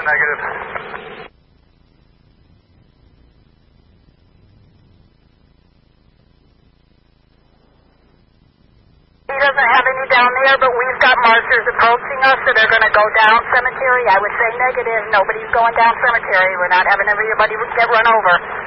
Negative. He doesn't have any down there, but we've got marchers approaching us that are going to go down cemetery. I would say negative. Nobody's going down cemetery. We're not having everybody get run over.